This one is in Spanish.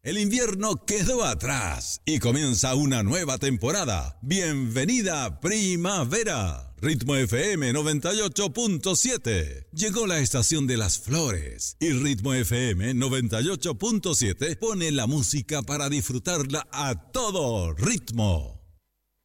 El invierno quedó atrás y comienza una nueva temporada. Bienvenida primavera. Ritmo FM 98.7. Llegó la estación de las flores y Ritmo FM 98.7 pone la música para disfrutarla a todo ritmo.